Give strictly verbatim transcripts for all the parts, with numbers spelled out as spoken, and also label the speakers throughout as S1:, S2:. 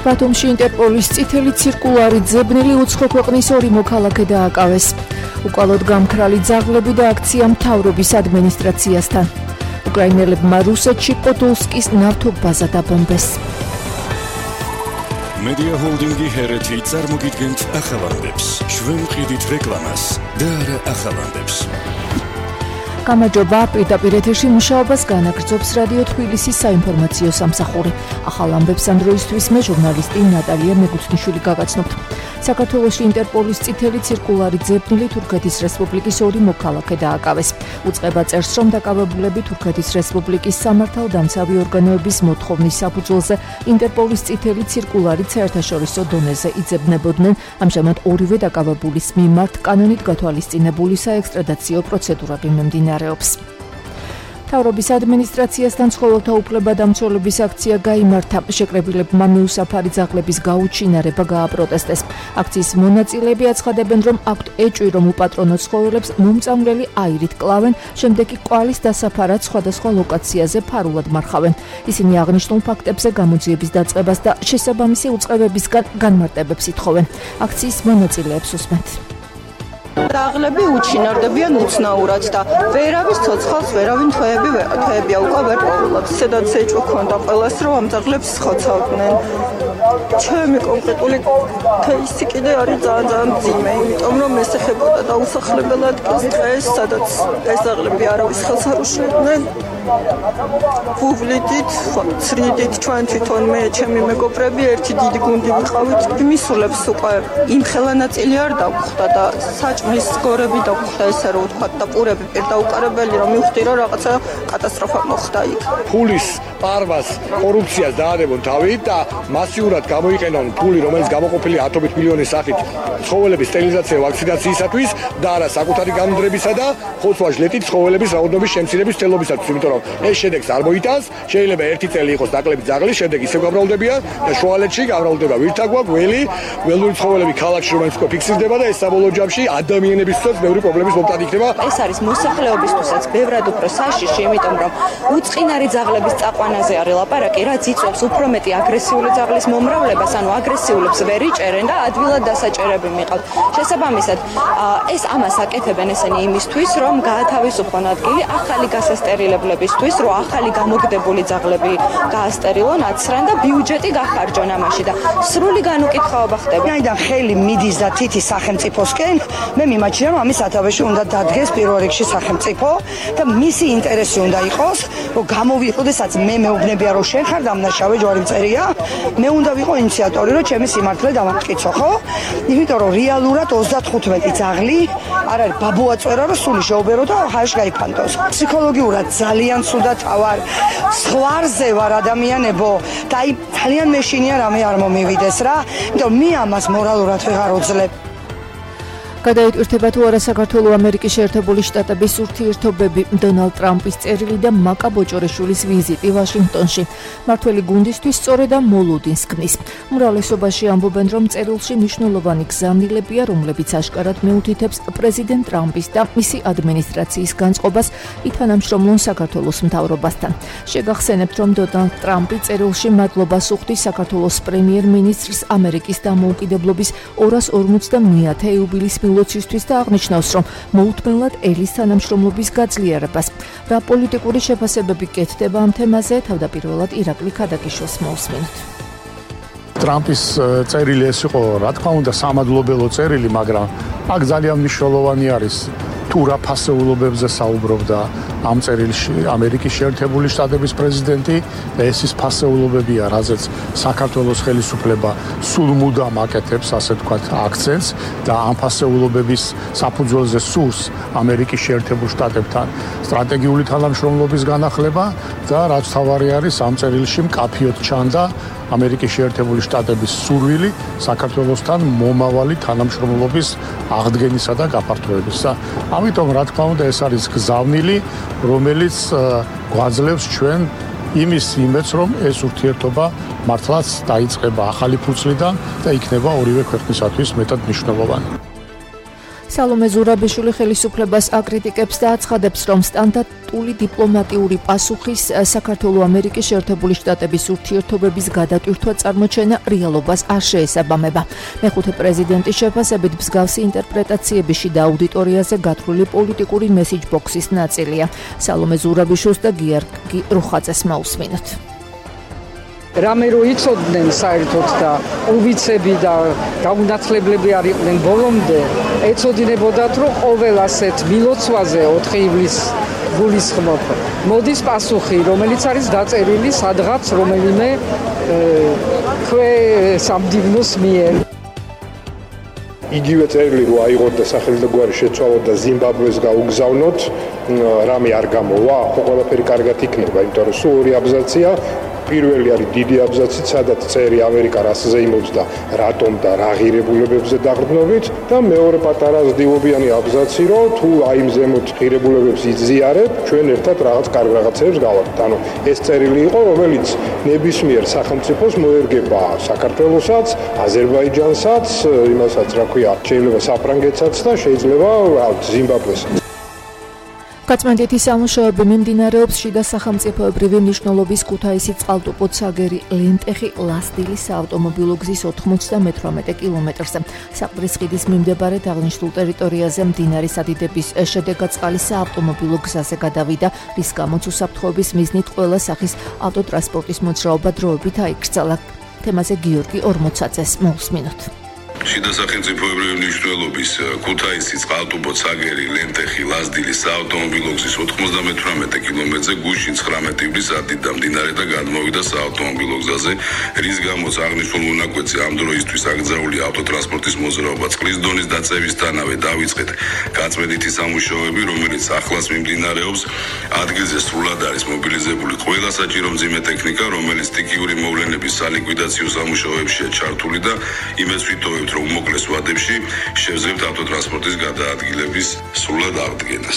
S1: ბათუმში ინტერპოლის წითელი ცირკულარი ძებნილი უცხო ქვეყნის ორი მოქალაქე დააკავეს. უკვალოდ გამქრალი ძაღლები და აქცია მთავრობის ადმინისტრაციასთან. უკრაინელებმა რუსეთში პოდოლსკის ნავთობაზა დაბომბეს.
S2: Media Holdingi ჰერეთი წარმოგიდგენთ ახალამდებს. ჩვენ ვყიდით რეკლამას და არა ახალამდებს.
S1: გამარჯობა, პირდაპირ ეთერში მუშაობას განაგრძობს რადიო თბილისის საინფორმაციო სამსახური. ახალ ამბებს ამ დროისთვის მე ჟურნალისტი ნატალია მეგუთნიშვილი გაგაცნობთ. საქართველოში ინტერპოლის წითელი ცირკულარი ძებნილი თურქეთის რესპუბლიკის ორი მოქალაქე დააკავეს. უწყება წერს, რომ დაკავებულები თურქეთის რესპუბლიკის სამართალდამცავი ორგანოების მოთხოვნის საფუძველზე ინტერპოლის წითელი ცირკულარით საერთაშორისო დონეზე იძებნებოდნენ. ამჟამად ორივე დაკავებულის მიმართ კანონით გათვალისწინებული საექსტრადაციო პროცედურები მიმდინარეობს. მთავრობის ადმინისტრაციასთან ცხოველთა უფლებადამცველების აქცია გაიმართა. შეკრებილებმა მიუსაფარი ძაღლების გაუჩინარება გააპროტესტეს. აქციის მონაწილეები აცხადებენ, რომ აქვთ ეჭვი, რომ უპატრონო ცხოველებს მომწამლელი აირით კლავენ, შემდეგ კი კვალის დასაფარად სხვადასხვა ლოკაციაზე ფარულად მარხავენ. ისინი აღნიშნულ ფაქტებზე გამოძიების დაწყებას და შესაბამისი უწყებებისგან განმარტებებს ითხოვენ. აქციის მონაწილეებს უსმენთ.
S3: ძაღლები უჩინარდებიან უცნაურად და ვერავის ცოცხალს ვერავინ თვეები თვეებია უკვე ვერ პოულობს. სადაც ეჭვი ქონდა ყველას, რომ ამ ძაღლებს ხოცავდნენ. ჩემი კონკრეტული кейსი კიდე არის ძალიან ძალიან მძიმე, იმიტომ რომ ეს ეხებოდა დაუსახლებელ ადგილს დღეს, სადაც ეს ძაღლები არავის ხელს არ უშევდნენ. ვუვლიდით, ცრიდით ჩვენ თვითონ მე, ჩემი მეგობრები ერთი დიდი გუნდი ვიყავით. მისულებს უკვე იმ ხელანაწილი არ დაგხვდა და საჭმლის გორები დაგხვდა, ესე რომ ვთქვა და პურები პირდაუკარებელი, რომ მივხვდი, რომ რაღაცა კატასტროფა მოხდა იქ.
S4: ფულის პარვას კორუფციას დაადებონ თავით და მასიურად გამოიყენონ ფული, რომელიც გამოყოფილი ათობით მილიონის სახით ცხოველების სტერილიზაცია ვაქცინაციისათვის და არა საკუთარი გამდრებისა და ხოცვა ჟლეტით ცხოველების რაოდენობის შემცირების ცდილობისათვის, იმიტომ რომ ეს შედეგს არ მოიტანს. შეიძლება ერთი წელი იყოს დაკლები ძაღლის, შემდეგ ისევ გამრავლდებიან და შუალედში გამრავლდება ვირთაგვა, გველი, ველური ცხოველები ქალაქში, რომელიც უკვე ფიქსირდება და ეს საბოლოო ჯამში ადამიანებისთვისაც ბევრი პრობლემის მომტანი იქნება.
S3: ეს არის მოსახლეობისთვისაც ბევრად უფრო საშიში, იმიტომ რომ უწყინარი ძაღლების წაყვანაზე არის ლაპარაკი, რაც იწვევს უფრო მეტი აგრესიული ძაღლის მომრავლებას, ანუ აგრესიულებს ვერ იჭერენ და ადვილად დასაჭერები მიყავთ. შესაბამისად, ეს ამას აკეთებენ ესენი იმისთვის, რომ გაათავისუფლონ ადგილი ახალი გასასტერილებლებისთვის, რომ ახალი გამოგდებული ძაღლები გაასტერილონ, აცრან და ბიუჯეტი გახარჯონ ამაში და სრული განუკითხაობა ხდება.
S5: აიდან ხელი მიდის და თითი სახელმწიფოსკენ, მე მიმაჩნია, რომ ამის სათავეში უნდა დადგეს პირველ რიგში სახელმწიფო და მისი ინტერესი უნდა იყოს, რომ გამოვიყოდესაც მე მეუბნებია, რომ შენ ხარ დამნაშავე ჯვარი მწერია, მე უნდა ვიყო ინიციატორი, რომ ჩემი სიმართლე დამამტკიცო, ხო? იმიტომ რომ რეალურად ოცდათხუთმეტი ძაღლი არ არის ბაბუა წვერა, რომ სული შეუბერო და ხარში გაიფანტოს. ფსიქოლოგიურად ძალიან ცუდად ვარ, ზღვარზე ვარ ადამიანებო და აი ძალიან მეშინია რამე არ მომივიდეს რა, იმიტომ მე ამას მორალურად ვეღარ ვძლებ.
S1: გადაიტვირთება თუ არა საქართველო-ამერიკის შეერთებული შტატების ურთიერთობები. დონალდ ტრამპის წერილი და მაკა ბოჭორეშვილის ვიზიტი ვაშინგტონში. მართველი გუნდისთვის სწორედ ამ მოლოდინს ქმნის. უმრავლესობაში ამბობენ, რომ წერილში მნიშვნელოვანი გზავნილებია, რომლებიც აშკარად მეუთითებს პრეზიდენტ ტრამპის და მისი ადმინისტრაციის განწყობას ითანამშრომლონ საქართველოს მთავრობასთან. შეგახსენებთ, რომ დონალდ ტრამპი წერილში მადლობას უხდის საქართველოს პრემიერ-მინისტრს ამერიკის დამოუკიდებლობის ორას ორმოცდამეათე იუბილეის ლოცვისთვის და აღნიშნავს, რომ მოუთმენლად ელის თანამშრომლობის გაძლიერებას. რა პოლიტიკური შეფასებები კეთდება ამ თემაზე, თავდაპირველად ირაკლი ქადაგიშვილს მოусმინოთ.
S4: ტრამპის წერილი ეს იყო, რა თქმა უნდა, სამადლობელო წერილი, მაგრამ აქ ძალიან მნიშვნელოვანი არის თუ რა ფასეულობებზე საუბრობდა ამ წერილში ამერიკის შეერთებული შტატების პრეზიდენტი და ეს ის ფასეულობებია, რაზეც საქართველოს ხელისუფლება სულ მუდამ აკეთებს, ასე ვთქვათ, აქცენტს და ამ ფასეულობების საფუძველზე სურს ამერიკის შეერთებულ შტატებთან სტრატეგიული თანამშრომლობის განახლება და რაც თავარი არის ამ წერილში მკაფიოდ ჩანდა ამერიკის შეერთებული შტატების სურვილი საქართველოსთან მომავალი თანამშრომლობის აღდგენისა და გაფართოებისა. ამიტომ რა თქმა უნდა ეს არის გზავნილი, რომელიც გვაძლევს ჩვენ იმის იმედს, რომ ეს ურთიერთობა მართლაც დაიწყება ახალი ფურცლიდან და იქნება ორივე ქვეყნისათვის მეტად მნიშვნელოვანი.
S1: სალომე ზურაბიშვილი ხელისუფლებას აკრიტიკებს და აცხადებს, რომ სტანდარტული დიპლომატიური პასუხის საქართველო-ამერიკის შეერთებული შტატების ურთიერთობების გადატვირთვა წარმოჩენა რეალობას არ შეესაბამება. მეხუთე პრეზიდენტის შეფასებით მსგავსი ინტერპრეტაციები შიდა აუდიტორიაზე გათვლილი პოლიტიკური მესიჯ-ბოქსის ნაწილია. სალომე ზურაბიშვილს და გიორგი რუხაძეს მოусმინოთ.
S6: რამე რო იცოდნენ საერთოდ და უბიცები და გაუნათლებლები არ იყვნენ ბოლომდე, ეცოდინებოდათ, რომ ყოველ ასეთ მილოცვაზე ოთხი ივლისს გულისხმობ მოდის პასუხი, რომელიც არის დაწერილი სადღაც რომელიმე ქვე სამდივნოს მიერ.
S7: იგივე წერილი რო აიღოთ და სახელმწიფოგვარი შეცვალოთ და ზიმბაბვეს გაუგზავნოთ, რამე არ გამოვა, ხო ყველაფერი კარგად იქნება, იმიტომ რომ სულ ორი აბზაცია. პირველი არის დიდი აბზაცი, სადაც წერი ამერიკა რას ზეიმობს და რატომ და რა ღირებულებებზე დაღრდნობით და მეორე პატარა ზდილობიანი აბზაცი, რომ თუ აი იმ ზემოთ ღირებულებებს იზიარებ, ჩვენ ერთად რაღაც კარგ რაღაცებს გავაკეთებთ. ანუ ეს წერილი იყო, რომელიც ნებისმიერ სახელმწიფოს მოერგება საქართველოსაც, აზერბაიჯანსაც, იმასაც რა ქვია, შეიძლება საფრანგეთსაც და შეიძლება ზიმბაბვესაც.
S1: გაწმენდითი სამუშაოები მიმდინარეობს შიდა სახელმწიფოებრივი მნიშვნელობის ქუთაისის წყალტუბო ცაგერი ლენტეხი ლასტილის საავტომობილო გზის ოთხმოცდამეთვრამეტე კილომეტრზე. საყდრის ხიდის მიმდებარედ აღნიშნულ ტერიტორიაზე მდინარის ადიდების შედეგად წყალი საავტომობილო გზაზე გადავიდა, რის გამოც უსაფრთხოების მიზნით ყველა სახის ავტოტრანსპორტის მოძრაობა დროებით აიკრძალა. თემაზე გიორგი ორმოცაძეს მოусმინოთ.
S8: შიდა სახელმწიფოებრივი მნიშვნელობის ქუთაისის წყალტუბო ცაგერი ლენტეხი ლასტილის საავტომობილო გზის ოთხმოცდამეთვრამეტე კილომეტრზე გუშინ ცხრამეტი ივლისს ადიდა მდინარე და გადმოვიდა საავტომობილო გზაზე, რის გამოც აღნიშნულ მონაკვეთზე ამ დროისთვის აკრძალული ავტოტრანსპორტის მოძრაობა წყლის დონის დაწევისთანავე დავიწყეთ გაწმენდითი სამუშაოები, რომელიც ახლაც მიმდინარეობს. ადგილზე სრულად არის მობილიზებული ყველა საჭირო მძიმე ტექნიკა, რომელიც სტიქიური მოვლენების სალიკვიდაციო სამუშაოებშია ჩართული და იმას ვიტოვებთ, რომ უმოკლეს ვადებში შევძლებთ ავტოტრანსპორტის გადაადგილების სრულად აღდგენას.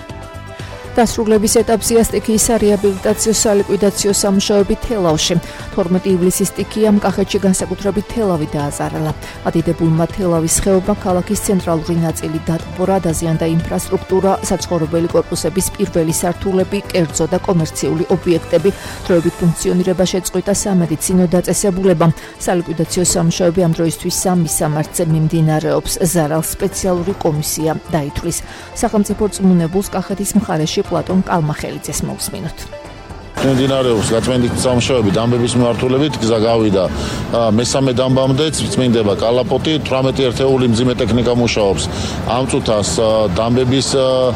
S1: დასრულების ეტაპზეა სტიქიის რეაბილიტაციო სალიკვიდაციო სამუშაოები თელავში. თორმეტი ივლისის სტიქიამ კახეთში განსაკუთრებით თელავი დააზარალა. ადიდებულმა თელავის ხეობა, ქალაქის ცენტრალური ნაწილი დატბორა, დაზიანდა ინფრასტრუქტურა, საცხოვრებელი კორპუსების პირველი სართულები, კერძო და კომერციული ობიექტები. დროებით ფუნქციონირება შეწყვიტა სამედიცინო დაწესებულება. სალიკვიდაციო სამუშაოები ამ დროისთვის სამი სამართზე მიმდინარეობს. ზარალს სპეციალური კომისია დაითვლის. სახელმწიფო რწმუნებულს კახეთის მხარეში პლატონ კალმახელიძეს მოусმინოთ.
S9: მიმდინარეობს გაწმენდითი სამუშაოები დამბების მიმართულებით, გზა გავიდა მესამე დამბამდე, წმინდება კალაპოტი, თვრამეტი ერთეული მძიმე ტექნიკა მუშაობს ამ წუთას დამბების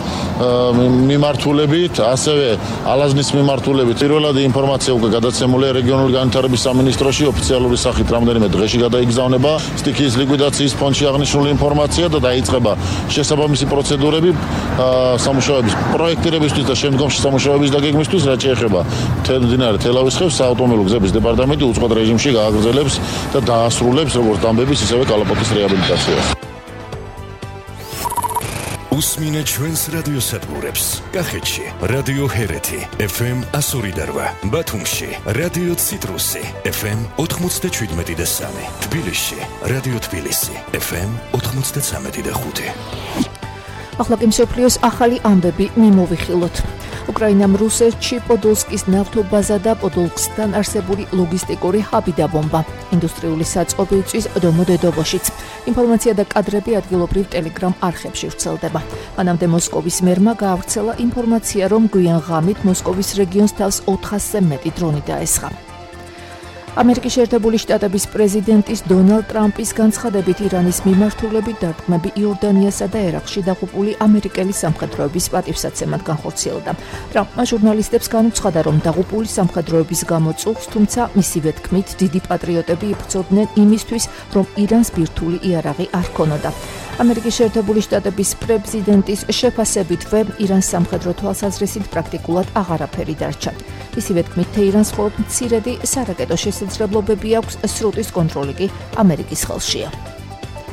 S9: მიმართულებით, ასევე ალაზნის მიმართულებით. პირველად ინფორმაცია უკვე გადაცემულია რეგიონული განვითარების სამინისტროში, ოფიციალური სახით რამდენიმე დღეში გადაიგზავნება სტიქიის ლიკვიდაციის ფონდში აღნიშნული ინფორმაცია და დაიწყება შესაბამისი პროცედურები სამუშაოების პროექტირებისთვის და შემდგომში სამუშაოების დაგეგმისთვის, რაც შეეხება მდინარე თელავის ხევს, საავტომობილო გზების დეპარტამენტი უწყლოდ რეჟიმში გააგრძელებს და დაასრულებს როგორც დამბების, ისევე კალაპოტის რეაბილიტაციას.
S2: უსმინეთ ჩვენს რადიოსადგურებს. კახეთში რადიო ჰერეთი ეფ ემ ასორი და რვა, ბათუმში რადიო ციტრუსი ეფ ემ ოთხმოცდაშვიდმეტი და სამი, თბილისში რადიო თბილისი ეფ ემ ოთხმოცდაცამეტი და ხუთი.
S1: ახლა კი მსოფლიოს ახალი ამბები მიმოვიხილოთ. უკრაინამ რუსეთში პოდოლსკის ნავთობაზა და პოდოლსკთან არსებული ლოგისტიკური ჰაბი დაბომბა. ინდუსტრიული საწყობი იწვის დომოდედოვოშიც. ინფორმაცია და კადრები ადგილობრივ ტელეგრამ არხებში ვრცელდება. მანამდე მოსკოვის მერმა გაავრცელა ინფორმაცია, რომ გვიან ღამით მოსკოვის რეგიონს თავს ოთხასზე მეტი დრონი დაესხა. ამერიკის შეერთებული შტატების პრეზიდენტის დონალდ ტრამპის განცხადებით ირანის მიმართულებით დარტყმები იორდანიასა და ერაყში დაღუპული ამერიკელი სამხედროების პატივსაცემად განხორციელდა. ტრამპმა ჟურნალისტებს განუცხადა, რომ დაღუპული სამხედროების გამო წუხს, თუმცა მისივე თქმით დიდი პატრიოტები იბრძოდნენ იმისთვის, რომ ირანს ბირთვული იარაღი არ ჰქონოდა. ამერიკის შეერთებული შტატების პრეზიდენტის შეფასებითვე ირანს სამხედრო თვალსაზრისით პრაქტიკულად აღარაფერი დარჩა. ისივე თქმით, თეირანს მხოლოდ მცირედი სარაკეტო შესაძლებლობები აქვს, სრუტის კონტროლი კი ამერიკის ხელშია.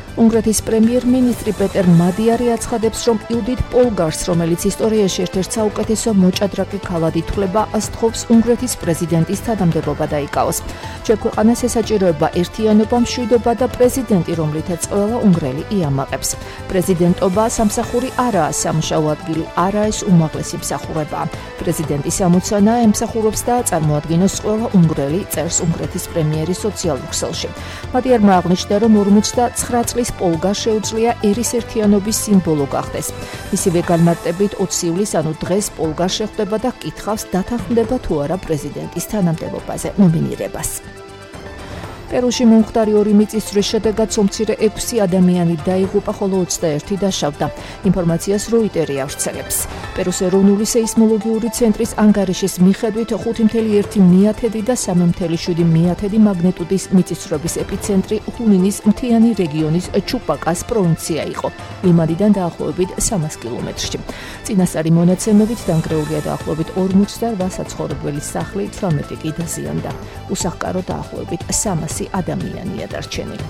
S1: უნგრეთის პრემიერ-მინისტრი პეტერ მადიარი აცხადებს, რომ იუდით პოლგარს, რომელიც ისტორიაში ერთ-ერთ საუკეთესო მოჭადრაკე ქალად ითვლება, სთხოვს უნგრეთის პრეზიდენტის თანამდებობა დაიკავოს. ჩვენ ქვეყანას ესაჭიროება ერთიანობა, მშვიდობა და პრეზიდენტი, რომლითაც ყველა უნგრელი იამაყებს. პრეზიდენტობა სამსახური არაა, სამუშაო ადგილი არა ეს უმაღლესი მსახურებაა. პრეზიდენტის ამოცანა ემსახურებს და წარმოადგენს ყველა უნგრელი, წერს უნგრეთის პრემიერი სოციალურ ქსელში. მადიარმა აღნიშნა, რომ ორმოცდაცხრა წლის პოლგა შეუძლია ერის ერთიანობის სიმბოლო გახდეს. ისივე განმარტებით ოცი ივლისს, ანუ დღეს პოლგა შეხვდება და კითხავს, დათანხმდება თუ არა პრეზიდენტის თანამდებობაზე ნომინირებას. პერუში მომხდარი ორი მიწისძვრის შედეგად მცირე ექვსი ადამიანი დაიღუპა, ხოლო ოცდაერთი დაშავდა. ინფორმაციას როიტერი ავრცელებს. პერუს ეროვნული სეისმოლოგიური ცენტრის ანგარიშის მიხედვით ხუთი ფاصლე ერთი მეათედი და სამი ფاصლე შვიდი მეათედი მაგნიტუდის მიწისძვრების ეპიცენტრი ხუნინის მთიანი რეგიონის ჩუპაკას პროვინცია იყო, ლიმადიდან დაახლოებით სამას კილომეტრში. წინასწარი მონაცემებით დანგრეულია დაახლოებით ორმოცდაოთხ საცხოვრებელი სახლი, თვრამეტი კი დაზიანდა. უსახლკარო დაახლოებით სამასი ადამიანია დარჩენილი.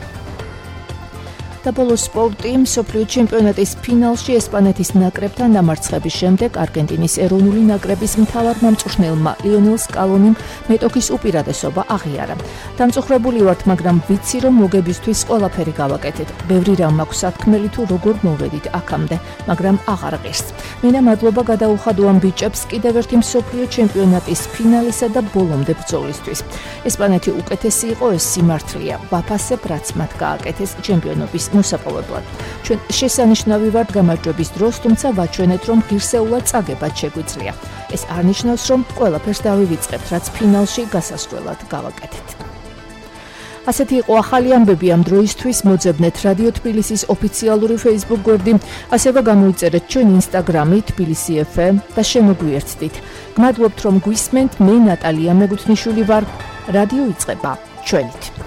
S1: და ბოლოს სპორტი, მსოფლიო ჩემპიონატის ფინალში ესპანეთის ნაკრებთან დამარცხების შემდეგ არგენტინის ეროვნული ნაკრების მთავარ მომწვრთნელმა ლიონელ სკალონიმ მეტოქის უპირატესობა აღიარა. დამწუხრებული ვართ, მაგრამ ვიცი, რომ მოგებისთვის ყველაფერი გავაკეთეთ. ბევრი რამ მაქვს სათქმელი თუ როგორ მოვედით აქამდე, მაგრამ აღარ ღირს. მინდა მადლობა გადაუხადო ამ ბიჭებს კიდევ ერთი მსოფლიო ჩემპიონატის ფინალისა და ბოლომდე ბრძოლისთვის. ესპანეთი უკეთესი იყო, ეს სიმართლეა. ვაფასებ, რაც მათ გააკეთეს ჩემპიონობის მოსაპოვებლად. ჩვენ შესანიშნავი ვართ გამარჯვების დროს, თუმცა ვაჩვენეთ, რომ ღირსეულად წაგებად შეგვიძლია. ეს არ ნიშნავს, რომ ყველაფერს დავივიწყებთ, რაც ფინალში გასასვლელად გავაკეთეთ. ასეთი იყო ახალი ამბები ამ დროისთვის. მოძებნეთ რადიო თბილისის ოფიციალური Facebook გვერდი, ასევე გამოიწერეთ ჩვენ Instagram-ი თბილისი ეფ ემ და შემოგვიერთდით. გმადლობთ, რომ გვისმენთ. მე ნატალია მეგუთნიშვილი ვარ. რადიო იწყება ჩვენით.